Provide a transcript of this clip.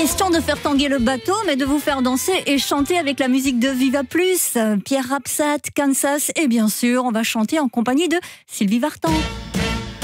question de faire tanguer le bateau, mais de vous faire danser et chanter avec la musique de Viva Plus, Pierre Rapsat, Kansas, et bien sûr, on va chanter en compagnie de Sylvie Vartan.